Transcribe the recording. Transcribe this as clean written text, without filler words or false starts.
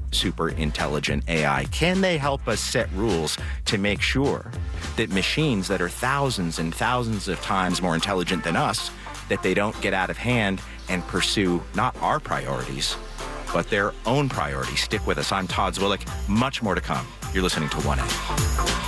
super intelligent AI? Can they help us set rules to make sure that machines that are thousands and thousands of times more intelligent than us, that they don't get out of hand and pursue not our priorities, but their own priorities? Stick with us. I'm Todd Zwillich. Much more to come. You're listening to 1A.